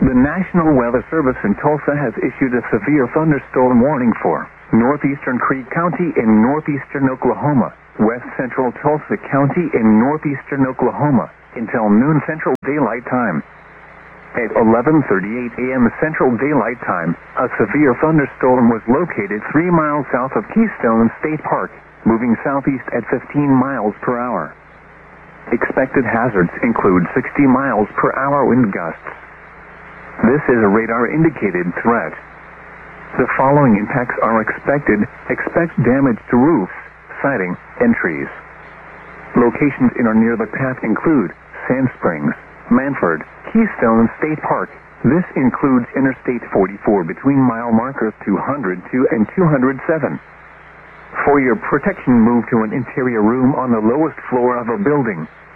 The National Weather Service in Tulsa has issued a severe thunderstorm warning for northeastern Creek County in northeastern Oklahoma, west central Tulsa County in northeastern Oklahoma, until noon Central Daylight Time. At 11:38 a.m. Central Daylight Time, a severe thunderstorm was located 3 miles south of Keystone State Park, moving southeast at 15 miles per hour. Expected hazards include 60 miles per hour wind gusts. This is a radar-indicated threat. The following impacts are expected. Expect damage to roofs, siding, and trees. Locations in or near the path include Sand Springs, Manford, Keystone State Park. This includes Interstate 44 between mile markers 202 and 207. For your protection, move to an interior room on the lowest floor of a building.